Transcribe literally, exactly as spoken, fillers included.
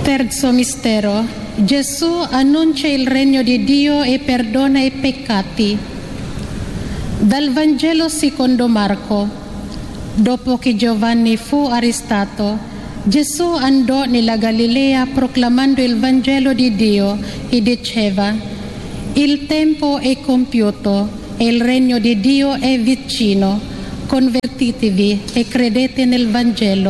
Terzo mistero. Gesù annuncia il regno di Dio e perdona i peccati. Dal Vangelo secondo Marco. Dopo che Giovanni fu arrestato, Gesù andò nella Galilea proclamando il Vangelo di Dio e diceva: il tempo è compiuto e il regno di Dio è vicino. Convertitevi e credete nel Vangelo.